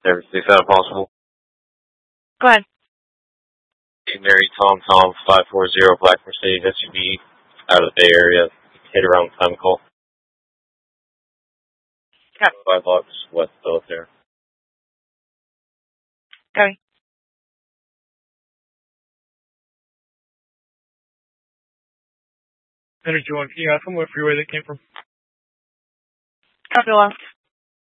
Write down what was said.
Everything sound possible? Go ahead. Hey, Mary Tom 540 Black Mercedes SUV out of the Bay Area. Hit around the time of call. Go. 5 blocks west of there. Go. Energy 1, can you ask them what freeway they came from? Copy left.